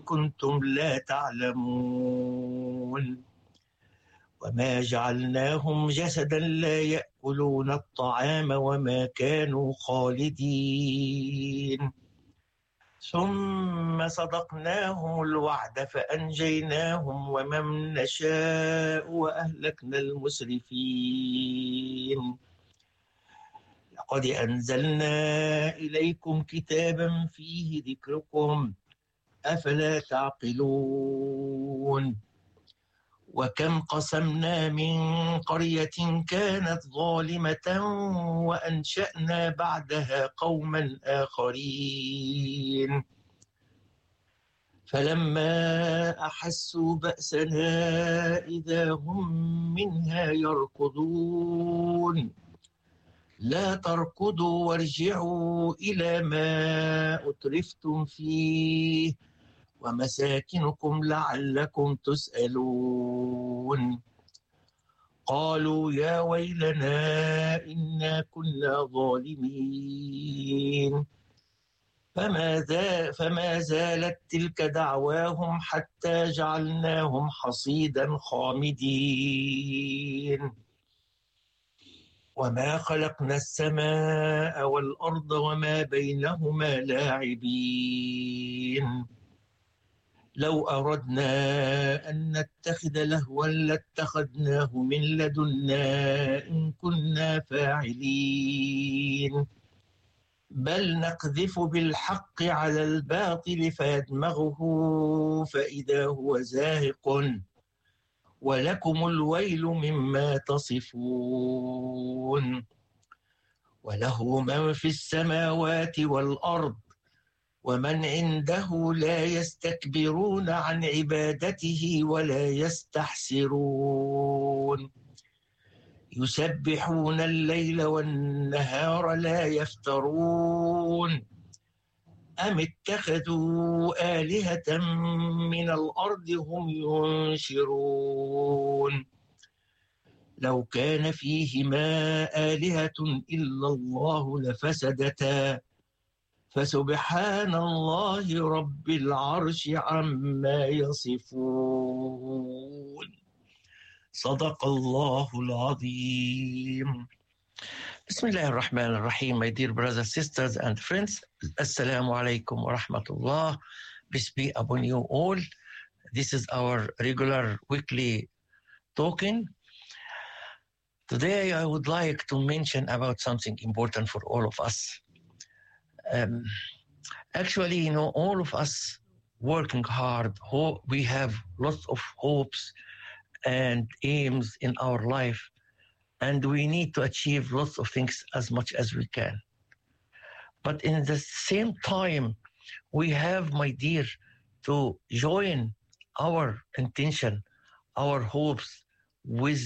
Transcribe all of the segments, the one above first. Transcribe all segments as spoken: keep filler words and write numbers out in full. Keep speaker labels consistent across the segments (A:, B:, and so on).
A: كنتم لا تعلمون وما جعلناهم جسدا لا يأكلون الطعام وما كانوا خالدين ثم صدقناهم الوعد فأنجيناهم ومن نشاء وأهلكنا المسرفين لقد أنزلنا إليكم كتابا فيه ذكركم أفلا تعقلون وكم قسمنا من قرية كانت ظالمة وأنشأنا بعدها قوما آخرين فلما أحسوا بأسنا إذا هم منها يركضون لا تركضوا وارجعوا إلى ما أترفتم فيه ومساكنكم لعلكم تسألون قالوا يا ويلنا إنا كنا ظالمين فما, ذا فما زالت تلك دعواهم حتى جعلناهم حصيدا خامدين وما خلقنا السماء والأرض وما بينهما لاعبين لو أردنا أن نتخذ لهوا لاتخذناه من لدنا إن كنا فاعلين بل نقذف بالحق على الباطل فيدمغه فإذا هو زاهق ولكم الويل مما تصفون وله من في السماوات والأرض ومن عنده لا يستكبرون عن عبادته ولا يستحسرون يسبحون الليل والنهار لا يفترون أم اتخذوا آلهة من الأرض هم ينشرون لو كان فيهما آلهة إلا الله لفسدتا فسبحان الله رب العرش عما يصفون صدق الله العظيم. بسم الله الرحمن الرحيم. My dear brothers, sisters and friends, Assalamu alaikum wa rahmatullah. Peace be upon you all. This is our regular weekly talking. Today I would like to mention about something important for all of us. Um, actually, you know, all of us working hard, ho- we have lots of hopes and aims in our life, and we need to achieve lots of things as much as we can. But in the same time, we have, my dear, to join our intention, our hopes with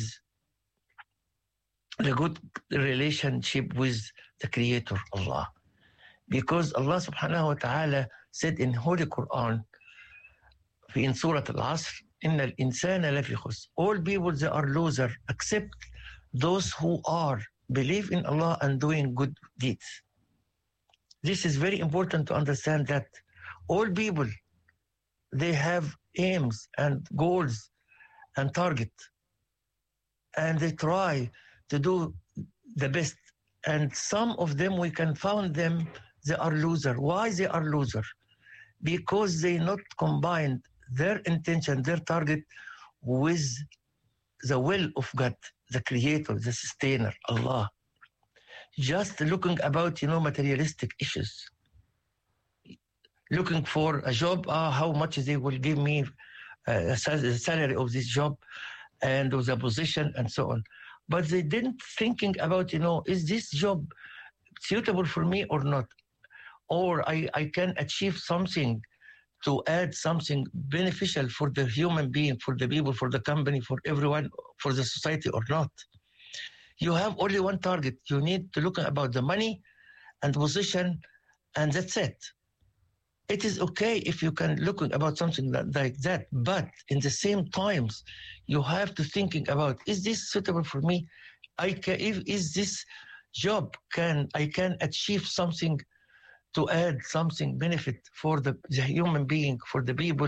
A: the good relationship with the Creator, Allah. Because Allah subhanahu wa ta'ala said in Holy Quran, in Surah Al-Asr, إِنَّ الْإِنسَانَ لَفِي خُسْرٍ. All people, they are losers, except those who are believe in Allah and doing good deeds. This is very important to understand that all people, they have aims and goals and targets, and they try to do the best. And some of them, we can find them, they are losers. Why they are losers? Because they not combined their intention, their target with the will of God, the Creator, the Sustainer, Allah. Just looking about, you know, materialistic issues. Looking for a job, uh, how much they will give me, uh, the salary of this job and of the position and so on. But they didn't thinking about, you know, is this job suitable for me or not? Or I, I can achieve something to add something beneficial for the human being, for the people, for the company, for everyone, for the society or not. You have only one target. You need to look about the money and position, and that's it. It is okay if you can look about something like that, but in the same times, you have to thinking about, is this suitable for me? I can, if is this job can I can achieve something to add something benefit for the, the human being, for the people,